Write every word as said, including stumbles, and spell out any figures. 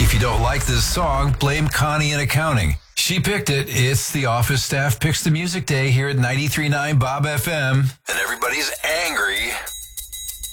If you don't like this song, blame Connie in accounting. She picked it. It's the office staff picks the music day here at ninety-three point nine Bob F M. And everybody's angry